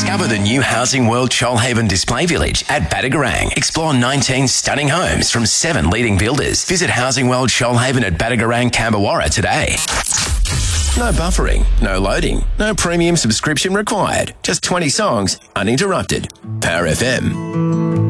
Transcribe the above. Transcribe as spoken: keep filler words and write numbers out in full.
Discover the new Housing World Cholhaven Display Village at Badagarang. Explore nineteen stunning homes from seven leading builders. Visit Housing World Cholhaven at Badagarang, Camberwarra today. No buffering, no loading, no premium subscription required. Just twenty songs, uninterrupted. Power F M.